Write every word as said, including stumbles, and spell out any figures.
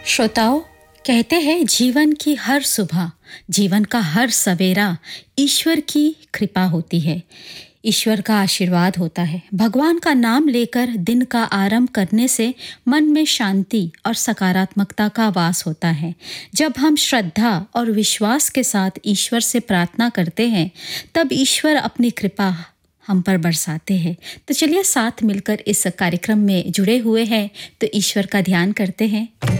श्रोताओं, कहते हैं जीवन की हर सुबह, जीवन का हर सवेरा ईश्वर की कृपा होती है। ईश्वर का आशीर्वाद होता है। भगवान का नाम लेकर दिन का आरंभ करने से मन में शांति और सकारात्मकता का वास होता है। जब हम श्रद्धा और विश्वास के साथ ईश्वर से प्रार्थना करते हैं, तब ईश्वर अपनी कृपा हम पर बरसाते हैं। तो चलिए साथ मिलकर इस कार्यक्रम में जुड़े हुए हैं, तो ईश्वर का ध्यान करते हैं।